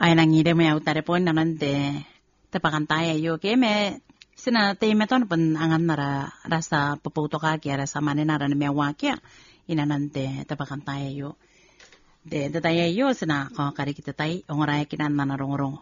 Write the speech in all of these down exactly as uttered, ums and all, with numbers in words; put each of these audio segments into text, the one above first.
Ai nang ide me utare pon nanan de te pakantaya yo ke me sina te me ton pun angan nara rasa poputo ka ki rasa mane nara me wa ki inanan de te pakantaya yo de de taya yo sina ko kari kita tai ongora kinan nana rong-rong.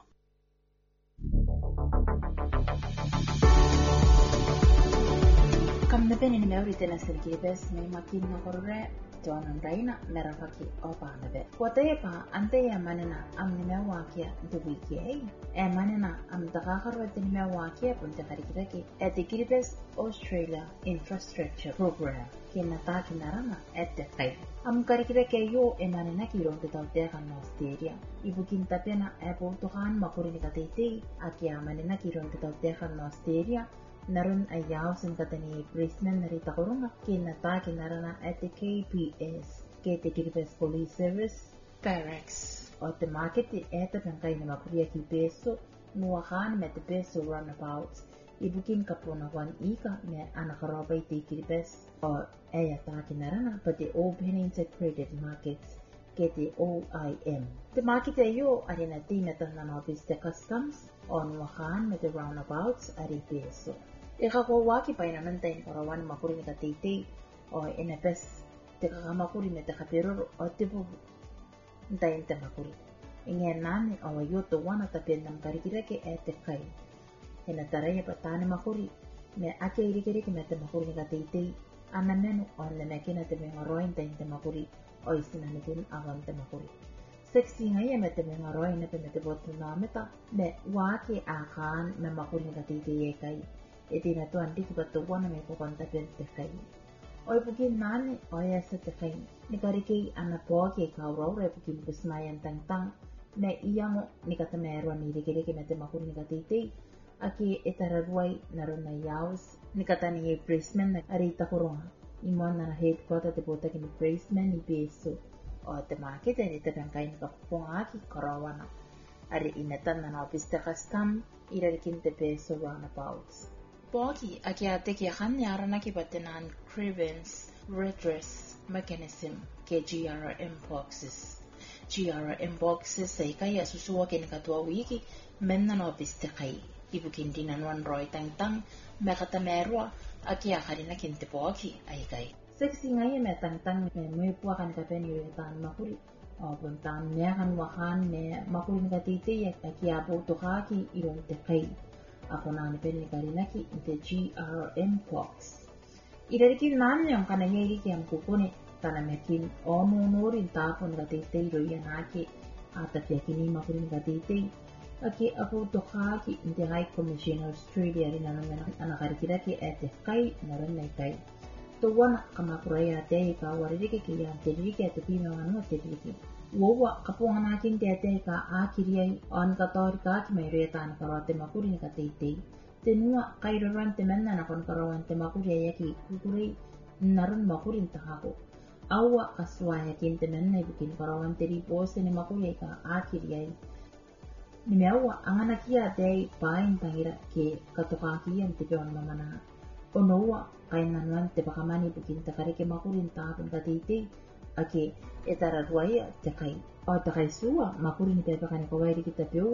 Kam na ben ni meuri tena sergi bes me makin na korre John Raina Narafaki Opa Nabe. Whatever Antea Manana am Nimawakia the weekay, and Manana am the Rahar the Nimawakia from the Harikiraki at the Kiribes Australia Infrastructure Program. Kinataki Narana at the time. Am Karikirake yo and Mananaki wrote without their Nosteria. Ibukin Tapena Apple to Han Makurinate, Akia Mananaki wrote without their Nosteria. Naroon ay yaos ang katani Brisbane narita ko rin kinatake narana at the K P S, K T Kiribes Police Service, Barracks, o the market eto ng kayo na makuya ki peso, nuwakan met the peso runabouts, ibukin ka po na one ika na anakarobay ti Kiribes, o ay atake narana pa the Open Integrated Markets, K T O I M. The market ayo ay natin na ng office the customs, o nuwakan met the roundabouts ari peso. Ikakawaki pa inanantay parawan makuri na tatiti o inapes tikamakuri na takapiror o tipo ntayin tamakuri. Ingyan nani o wayoto wana tapin ng karikirake ete kay. Inataraya patani makuri me ake irikiriki na tamakuri na tatiti anamenu o nameki na tamingaroin tayin tamakuri o isinanipin awan tamakuri. Sexy nga yan na tamingaroin na pinatibot na namita me waki akan na makuri na tatiti kay. Iti na tuan di kibatuwa na may pupunta pinti kayo. Oy bugin nani, oy asa te kayo. Ni karikay anapo kay kauraw, oy bugin busmayan tang-tang, na iya mo ni katamero ni rikiriki na timakun ni katiti, aki itararway naroon na yaws, ni katani Brisbane na arita kurunga, imon na headquarter ti puta kini Brisbane ni Beso, o timakit ay itarang kayo kapupungaki karawana, ari inatan na na office te custom, irarikin te Beso roundabouts. Bogi akiate ki hanyara na kibatenan grievance redress mechanism ke G R M boxes. G R M boxes ay kaya susuwa kinakatua wiki menna no bistakay. Ibukin dinanuan roy tang-tang mekatamerwa akiakari na kinti bogi ay kay. Sexy nga yung metang-tang me may puwakan ka pen yung tan makuri. O puntan niya kan wakan ne makuri nga titi akiapo to kaki irong tekay. Ako na nipin ni Karinaki the G R M box. Irarikin namin yung kanayay kiyang kukuni kanamekin o nunurin tapon gatitay royan aki at at yakini makurin gatitay. Aki ako to kaki the High Commissioner Australia rin na naman anakarikiraki ete kay naran na kay. Tuwa na kamakuraya te ikawaririki kiyang tiririki at pinangan mo tiririki. Wawa kapungan nakin tete ka akiriyay on katori ka kimayretan karote makuri ka tete. Tenua kairoran temen na nakon karawan te makuri yaki kukuri naron makurin tahako. Awa kaswaya kin temen na ibukin karawan teri pose ni makuri ka akiriyay. Nimewa ang anakia day pain tangira ke katukakiyan te pion mamana. Onowa kay nanuan te bakamani bukin takarike makurin tahapon ka tete. Aki itararwaya takay o takay suwa makurin ni pepa kanikawairi kita pio